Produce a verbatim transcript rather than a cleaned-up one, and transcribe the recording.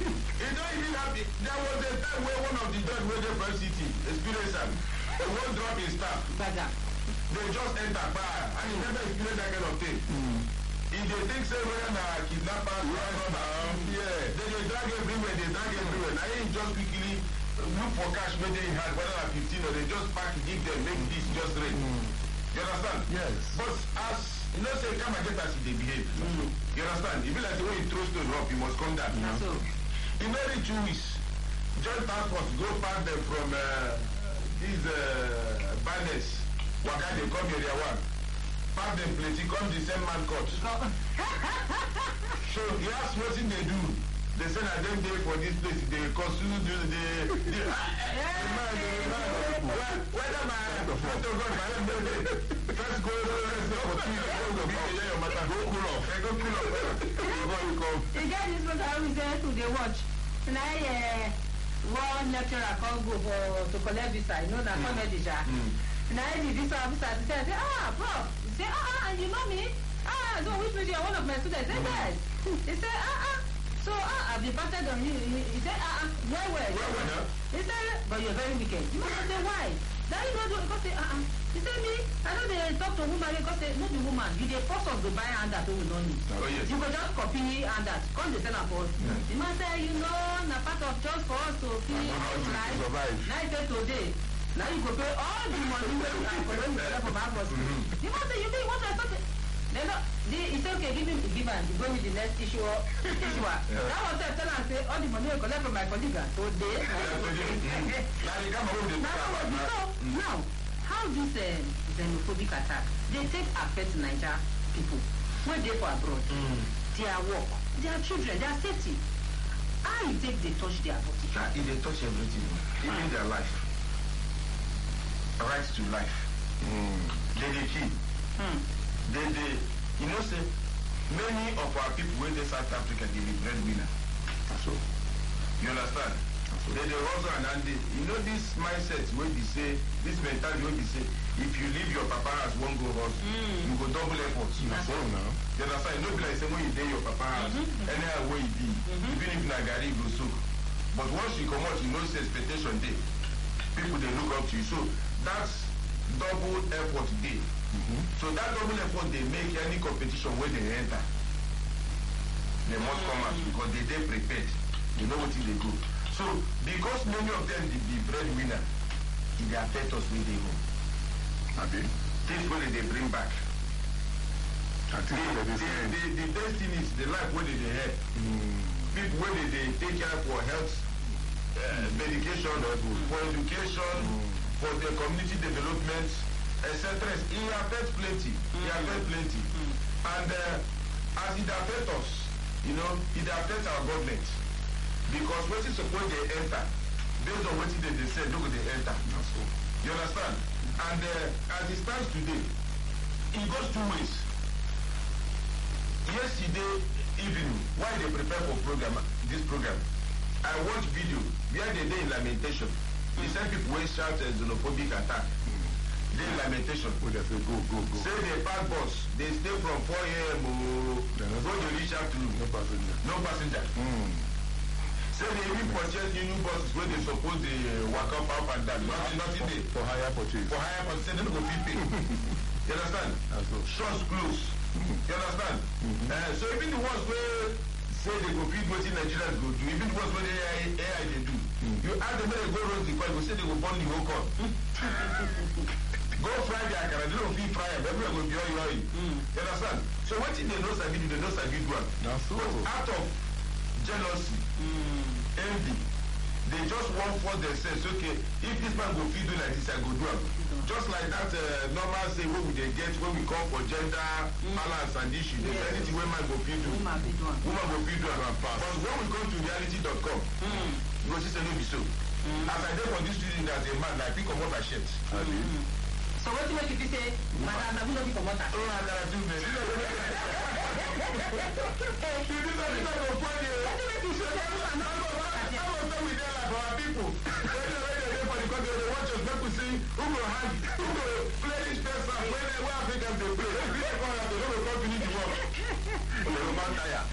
It don't even happen. There was a time where one of the judge wey dey for city experience am. He won't drop his staff. Baga. They just enter bar and he never experienced that kind of thing. Mm. If they think say whether na kidnappers or not, yeah, they dey drag everywhere, they drag everywhere. Now he just quickly look for cash wey dey in hand, whether na fifteen or they just pack give them, make this just rain. Mm. You understand? Yes. But as you know, say come and get as they behave. Mm. You understand? If you like the way you throw stone up, you must come down. Mm. So, in every two weeks, joint transport go pack them from uh, these uh, bandits. Waka they come area one. Pack them plenty, come the same man court. So you ask what they do. They say that them day for this place, they consume the the the man, the man. Whether my photo got my own day, first go for two years, go your matter, go cool off. Go cool off. Before you come. You get this one I was there to the watch. And I uh, one lecturer called go for to collect visa, you know that comedy ja. Now the visa officer said, ah, prof, he said, ah, and you know me? Ah, so which means you're one of my students. He said, yes. He said, ah, ah. So, ah, I've been parted on you. He, he said, ah, ah, where were you? Where were you? He said, but you're very wicked. You must say, why? Then you know, because say, ah, ah. He said, me, I know they talk to woman because they know the woman. You they force us to buy hand that we don't need. Oh, yes. You go just copy hand that. Come the send for us. Yeah. The man say, you know, na part of just for us to feel life. Now he said today. Now you go pay all the money when you are following the from our boss. You must say, you think what I thought? They don't, they, it's okay, give him the give and go with the next issue. issue. Yeah. That was the tell and say, all the money I collect from my colleague. So they. Now, now, how this uh, xenophobic attack, they take affect Niger people when they for abroad, mm. their work, their children, their safety. How you take they touch their body? If they touch everything, even mm. their life. Rights to life. Mm. They the key. Mm. They they you know say many of our people when they South Africa they be breadwinner. So you understand? So, they the hustle and and they, you know this mindset where we say this mentality where we say if you leave your papa house one go house, mm. you go double effort. You know, so now. You understand? You know be like say when you day your papa house, mm-hmm. anyhow where you be, mm-hmm. even if na gari go soak. But once you come out, you know say expectation day. People they look up to you. So that's double effort day. Mm-hmm. So that double effort they make any competition where they enter. They must mm-hmm. come out because they they prepared. You know what they do. So because many of them they be breadwinner, it affect us when they home. Okay. Things where they bring back. The, the, the, the destinies, the life where they have. Mm. People where they, they take care for health, uh, medication, mm. for education. Mm. For the community development, et cetera. It affects plenty. Mm-hmm. It affects plenty. Mm-hmm. And uh, as it affects us, you know, it affects our government. Because what is supposed they enter, based on what they, they say, look they enter. So, you understand? And uh, as it stands today, it goes two ways. Yesterday evening, while they prepare for program, this program, I watched video where they did in lamentation. The same people wey shout a xenophobic attack. Mm. They lamentation. Oh, they say go, go, go. Say they pack bus. They stay from four a.m. Oh, go to reach out to no passenger. No passenger. Mm. Say they even purchase new buses where they suppose they uh, walk up, up and down. Nothing, nothing there. For higher purchase. For higher purchase. Say they don't go fit pay. You understand? Shops close. Mm-hmm. You understand? Mm-hmm. Uh, so even the ones where say they go feed what Nigerians go do, even the ones where they A I they do. Mm. You ask them where they go roast the coin, you say they go burn the whole corn. Go fry the akara, they don't feed fry them, everyone will be oil oil. Mm. You understand? So what if they know Sabi do, they know Sabi do one. So. But out of jealousy, mm. envy, they just want for themselves, okay, if this man go feed do like this, I go do it. Just like that uh, normal say what we they get when we come for gender mm. balance and issue. There's yes. anything where man go feed do. Woman go feed do. But when we come to reality dot com, mm. you go see say no be so. Mm. As I did for this student as a man, I pick up what I shirt. Mm. So what do you make if you say, madam, I will not pick up what I shirt? Oh, I gotta do me. You know what you do not go for you. What do you make you say? I will not with them for our people. Because they watch us, people see who will hang, who will play this person when they were Africans they play. If they come out, they don't come finish the work. They will not tire.